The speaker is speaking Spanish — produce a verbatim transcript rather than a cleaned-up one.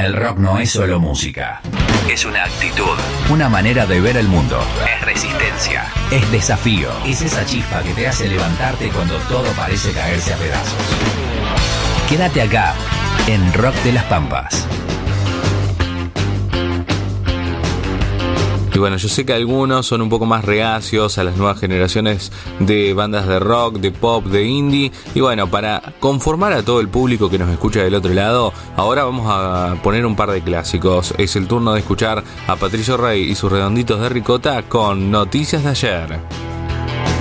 El rock no es solo música. Es una actitud, una manera de ver el mundo. Es resistencia, es desafío. Es esa chispa que te hace levantarte cuando todo parece caerse a pedazos. Quédate acá, en Rock de las Pampas. Y bueno, yo sé que algunos son un poco más reacios a las nuevas generaciones de bandas de rock, de pop, de indie. Y bueno, para conformar a todo el público que nos escucha del otro lado, ahora vamos a poner un par de clásicos. Es el turno de escuchar a Patricio Rey y sus Redonditos de Ricota con Noticias de Ayer.